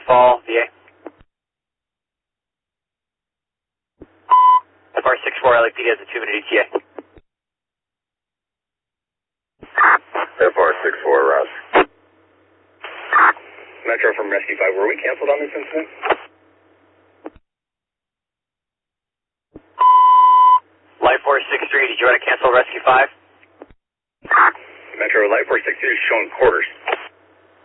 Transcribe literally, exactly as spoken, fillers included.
Fall, V A. F R six four, L A P D has a two minute E T A. F R six four, Rouse. Metro from Rescue five, were we canceled on this incident? Light four six three, did you want to cancel Rescue five? Metro, Light four six three is showing quarters.